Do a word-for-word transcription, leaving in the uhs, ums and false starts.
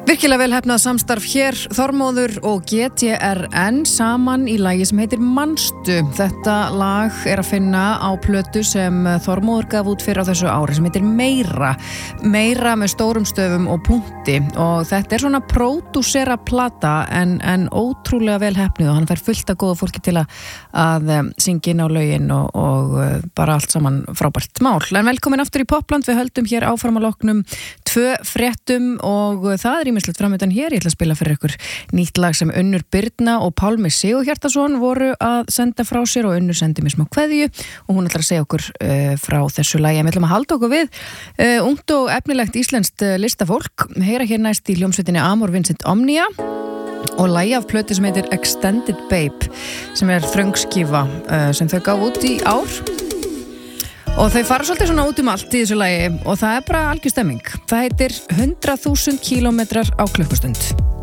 Virkilega vel hefnað samstarf hér, Þormóður og G T R N saman í lagi sem heitir Manstu. Þetta lag er að finna á plötu sem Þormóður gaf út fyrir á þessu ári sem heitir Meira. Meira með stórum stöfum og punkti og þetta er svona pródúsera plata en, en ótrúlega vel hefnið og hann fær fullt af góða fólki til að, að syngja inn á lögin og, og bara allt saman frábært mál. En velkomin aftur í Popland, við höldum hér áfram að loknum tvö fréttum og það er ímislegt framöndan hér. Ég ætla að spila fyrir ykkur nýtt lag sem Unnur Birna og Pálmi Sigurhjartarson voru að senda frá sér og Unnur sendi mér smá kveðju og hún ætlar að segja okkur uh, frá þessu lagi. Við ætlum að halda okkur við uh, ungt og efnilegt íslenskt uh, listafólk. Heyra hér næst í hljómsveitinni Amor Vincent Omnia og lagi af plötu sem heitir Extended Babe sem er þröngskífa uh, sem þau gaf út í ár. Og þau fara svolítið svona út um allt í þessu lagi og það er bara algjör stemming. Það heitir hundrað þúsund kílómetrar á klukkustund.